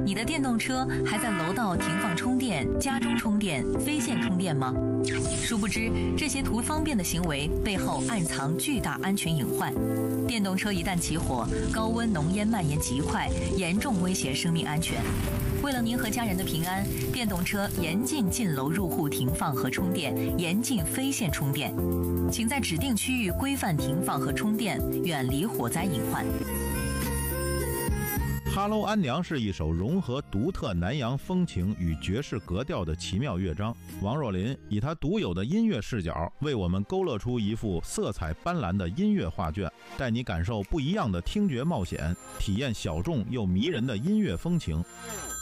你的电动车还在楼道停放充电、家中充电、非线充电吗？殊不知，这些图方便的行为背后暗藏巨大安全隐患。电动车一旦起火，高温浓烟蔓延极快，严重威胁生命安全。为了您和家人的平安，电动车严禁进楼入户停放和充电，严禁非线充电。请在指定区域规范停放和充电，远离火灾隐患。 哈喽安娘是一首融合独特南洋风情与爵士格调的奇妙乐章。王若琳以她独有的音乐视角，为我们勾勒出一幅色彩斑斓的音乐画卷，带你感受不一样的听觉冒险，体验小众又迷人的音乐风情。